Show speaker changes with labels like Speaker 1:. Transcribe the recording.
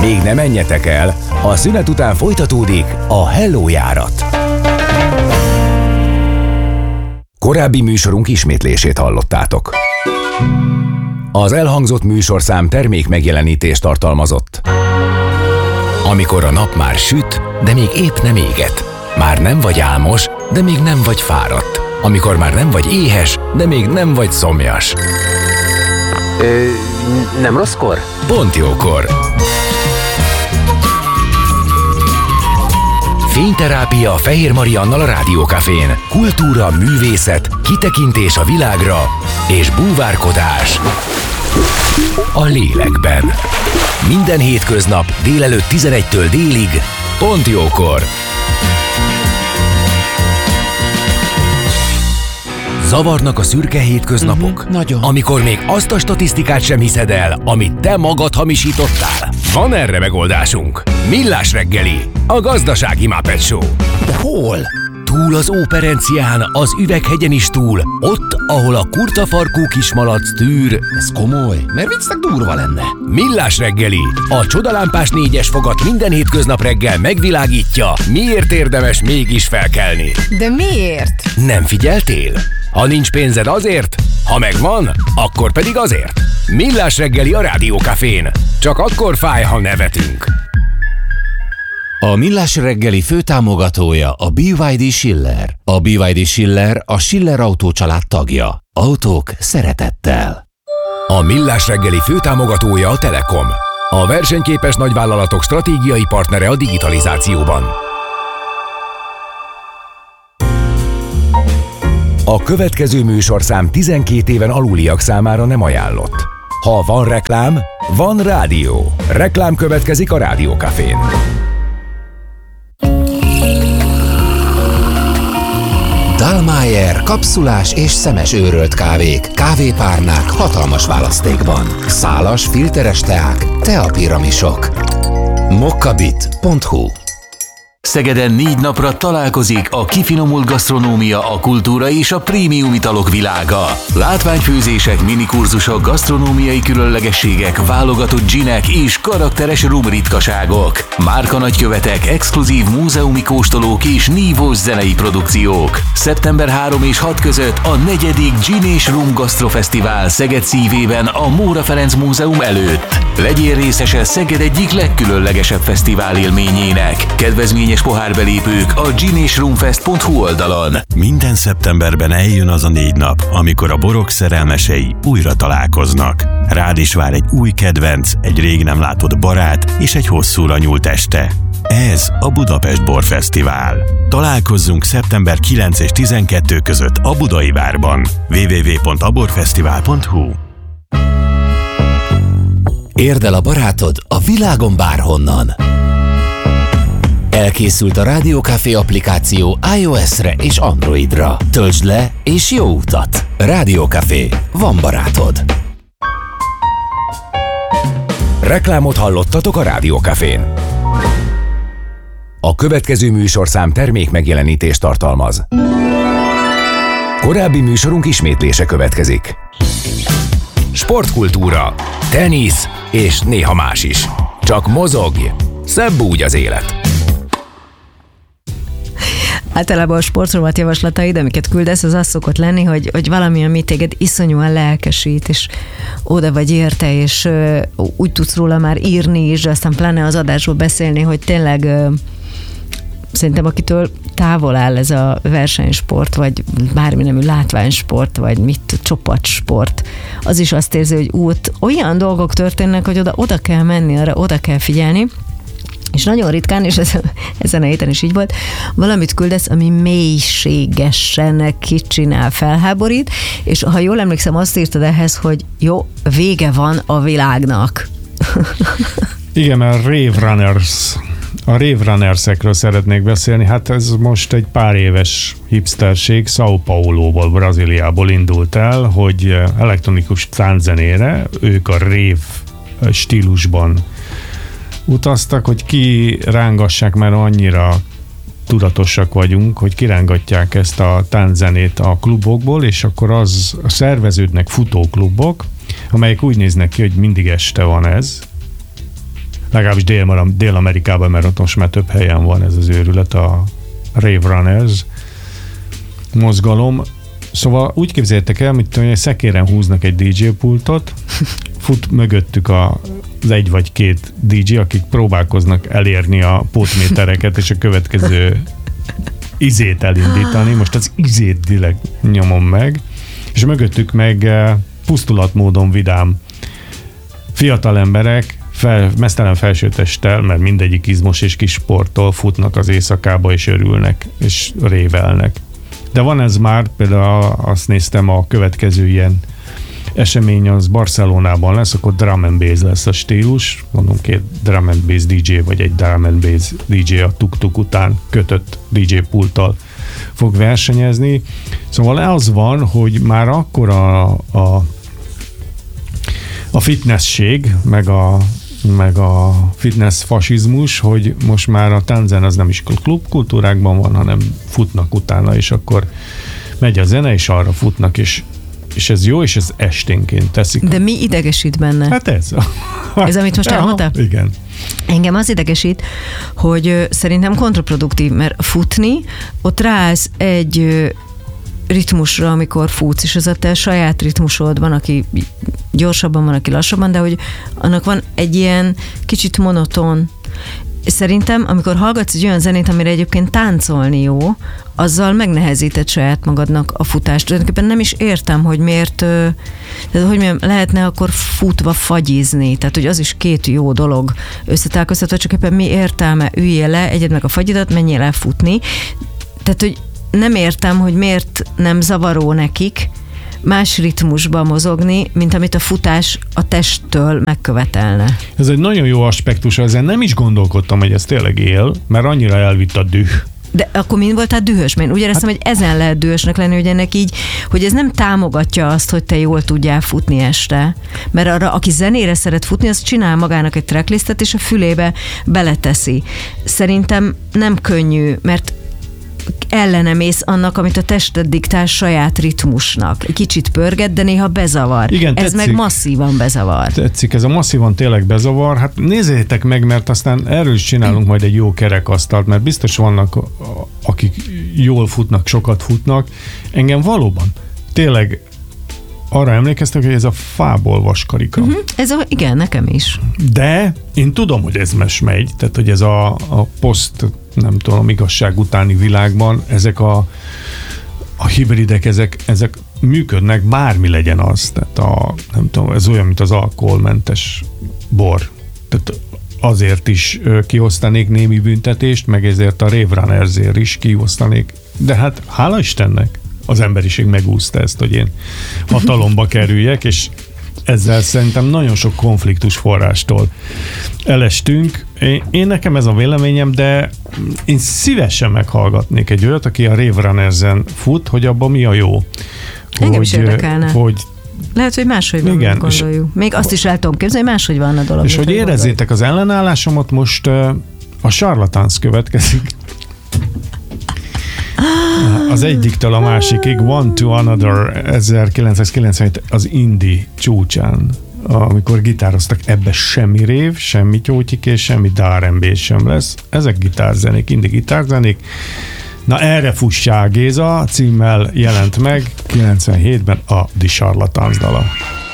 Speaker 1: Még ne menjetek el, a szünet után folytatódik a Hello járat. Korábbi műsorunk ismétlését hallottátok. Az elhangzott műsorszám termék megjelenítést tartalmazott. Amikor a nap már süt, de még épp nem éget. Már nem vagy álmos, de még nem vagy fáradt. Amikor már nem vagy éhes, de még nem vagy szomjas.
Speaker 2: Nem rosszkor?
Speaker 1: Pont jókor. Fényterápia Fehér Mariannal a Rádiókafén. Kultúra, művészet, kitekintés a világra és búvárkodás a lélekben. Minden hétköznap délelőtt 11-től délig, pont jókor. Zavarnak a szürke hétköznapok?
Speaker 3: Nagyon.
Speaker 1: Amikor még azt a statisztikát sem hiszed el, amit te magad hamisítottál? Van erre megoldásunk. Millás reggeli, a gazdasági Muppet Show.
Speaker 3: De hol?
Speaker 1: Túl az Óperencián, az Üveghegyen is túl, ott, ahol a kurtafarkú kismalac tűr.
Speaker 3: Ez komoly? Mert viccnek durva lenne.
Speaker 1: Millás reggeli, a csodalámpás 4-es fogat minden hétköznap reggel megvilágítja, miért érdemes mégis felkelni.
Speaker 4: De miért?
Speaker 1: Nem figyeltél? Ha nincs pénzed azért, ha megvan, akkor pedig azért. Millás reggeli a Rádiókafén. Csak akkor fáj, ha nevetünk.
Speaker 3: A Millás reggeli főtámogatója a BYD Schiller. A BYD Schiller a Schiller Autó család tagja. Autók szeretettel.
Speaker 1: A Millás reggeli főtámogatója a Telekom. A versenyképes nagyvállalatok stratégiai partnere a digitalizációban. A következő műsorszám 12 éven aluliak számára nem ajánlott. Ha van reklám, van rádió. Reklám következik a Rádiókafén.
Speaker 3: Dallmayr kapszulás és szemes őrölt kávék, kávépárnák hatalmas választékban. Szálas, filteres teák, teapiramisok. mokkabit.hu.
Speaker 5: Szegeden 4 napra találkozik a kifinomult gasztronómia, a kultúra és a prémium italok világa. Látványfőzések, minikurzusok, gasztronómiai különlegességek, válogatott ginek és karakteres rum ritkaságok. Márka nagykövetek, exkluzív múzeumi kóstolók és nívós zenei produkciók. Szeptember 3 és 6 között a 4. Gin és Rum Gasztrofesztivál Szeged szívében a Móra Ferenc Múzeum előtt. Legyél részese Szeged egyik legkülönlegesebb fesztivál élményének. Kedvezményes pohárbelépők a ginesrumfest.hu oldalon.
Speaker 6: Minden szeptemberben eljön az a 4 nap, amikor a borok szerelmesei újra találkoznak. Rád is vár egy új kedvenc, egy rég nem látott barát és egy hosszúra nyúlt este. Ez a Budapest Borfesztivál. Találkozzunk szeptember 9 és 12 között a Budai Várban. www.aborfesztivál.hu.
Speaker 3: Érd el a barátod a világon bárhonnan. Elkészült a Rádiókafé applikáció iOS-re és Androidra. Töltsd le és jó utat! Rádiókafé. Van barátod.
Speaker 1: Reklámot hallottatok a Rádiókafén. A következő műsorszám termék megjelenítést tartalmaz. Korábbi műsorunk ismétlése következik. Sportkultúra, tenisz és néha más is. Csak mozogj! Szebb úgy az élet.
Speaker 4: Általában a sportrovat javaslataid, amiket küldesz, az szokott lenni, hogy valami, ami téged iszonyúan lelkesít, és oda vagy érte, és úgy tudsz róla már írni is, aztán pláne az adásról beszélni, hogy tényleg szerintem akitől távol áll ez a versenysport, vagy bármi nemű látványsport, vagy csapatsport, az is azt érzi, hogy ott olyan dolgok történnek, hogy oda kell menni, arra oda kell figyelni. És nagyon ritkán, és ezen a héten is így volt, valamit küldesz, ami mélységesen kicsinál, felháborít, és ha jól emlékszem, azt írtad ehhez, hogy jó, vége van a világnak.
Speaker 7: Igen, mert a Rave Runners-ekről szeretnék beszélni. Hát ez most egy pár éves hipsterség, São Paulo-ból, Brazíliából indult el, hogy elektronikus tánczenére ők a rave stílusban utaztak, hogy kirángassák, mert annyira tudatosak vagyunk, hogy kirángatják ezt a tánczenét a klubokból, és akkor szerveződnek futóklubok, amelyek úgy néznek ki, hogy mindig este van ez. legalábbis Dél-Amerikában, mert ott most már több helyen van ez az őrület, a Rave Runners mozgalom. Szóval úgy képzeljétek el, hogy szekéren húznak egy DJ pultot, fut mögöttük az egy vagy két DJ, akik próbálkoznak elérni a pótmétereket, és a következő izét elindítani. Most az izét direkt nyomom meg, és mögöttük meg pusztulatmódon vidám fiatal emberek, meztelen felsőtesttel, mert mindegyik izmos és kis sporttól futnak az éjszakába, és örülnek, és révelnek. De van ez már, például azt néztem, a következő ilyen esemény az Barcelonában lesz, akkor drum and bass lesz a stílus, mondom, 2 drum and bass DJ, vagy egy drum and bass DJ a tuk-tuk után kötött DJ pulttal fog versenyezni. Szóval az van, hogy már akkor a fitnessség, meg a fitness fasizmus, hogy most már a tánzen az nem is klubkultúrákban van, hanem futnak utána, és akkor megy a zene, és arra futnak, és ez jó, és ez esténként teszik.
Speaker 4: De mi idegesít benne?
Speaker 7: Hát ez.
Speaker 4: Ez, amit most elmondtál?
Speaker 7: Igen.
Speaker 4: Engem az idegesít, hogy szerintem kontraproduktív, mert futni, ott ráállsz egy ritmusra, amikor futsz, és az a te saját ritmusod, van, aki gyorsabban, van, aki lassabban, de hogy annak van egy ilyen kicsit monoton. Szerintem, amikor hallgatsz egy olyan zenét, amire egyébként táncolni jó, azzal megnehezíted saját magadnak a futást. Tulajdonképpen nem is értem, hogy miért, tehát hogy mondjam, lehetne akkor futva fagyizni, tehát hogy az is 2 jó dolog összetálkoztatva, csak éppen mi értelme, üljél le, egyed meg a fagyidat, menjél el futni. Tehát, hogy nem értem, hogy miért nem zavaró nekik más ritmusban mozogni, mint amit a futás a testtől megkövetelne.
Speaker 7: Ez egy nagyon jó aspektus, ezen nem is gondolkodtam, hogy ez tényleg él, mert annyira elvitt a düh.
Speaker 4: De akkor mind voltál dühös? Mert úgy éreztem, hogy ezen lehet dühösnek lenni, hogy ennek így, hogy ez nem támogatja azt, hogy te jól tudjál futni este. Mert arra, aki zenére szeret futni, az csinál magának egy tracklistet, és a fülébe beleteszi. Szerintem nem könnyű, mert ellenemész annak, amit a tested diktál saját ritmusnak. Kicsit pörget, de néha bezavar.
Speaker 7: Igen,
Speaker 4: ez meg masszívan bezavar.
Speaker 7: Tetszik, ez a masszívan tényleg bezavar. Hát nézzétek meg, mert aztán erről is csinálunk majd egy jó kerekasztalt, mert biztos vannak, akik jól futnak, sokat futnak. Engem valóban tényleg arra emlékeztek, hogy ez a fából vaskarika.
Speaker 4: Igen, nekem is.
Speaker 7: De én tudom, hogy ez megy, tehát hogy ez a poszt, nem tudom, igazság utáni világban ezek a hibridek, ezek működnek, bármi legyen az. Tehát nem tudom, ez olyan, mint az alkoholmentes bor. Tehát azért is kiosztanék némi büntetést, meg ezért a Rave Runnersért is kiosztanék. De hát hála Istennek az emberiség megúszta ezt, hogy én hatalomba kerüljek, és ezzel szerintem nagyon sok konfliktus forrástól elestünk. Én nekem ez a véleményem, de én szívesen meghallgatnék egy olyat, aki a Rave Runners-en fut, hogy abban mi a jó.
Speaker 4: Engem is érdekelne.
Speaker 7: Hogy
Speaker 4: lehet, hogy máshogy van, igen, gondoljuk. Még azt is el tudom képzelni, hogy máshogy van a dolog.
Speaker 7: És hogy érezzétek az ellenállásomat, most a Charlatans következik. Az egyiktől a másikig, One to Another 1997 az indie csúcsán, amikor gitároztak, ebbe semmi rév, semmi tyótyik és semmi R&B sem lesz. Ezek gitárzenék, indie gitárzenék. Na erre fussá Géza címmel jelent meg 97-ben a The Charlatans dala.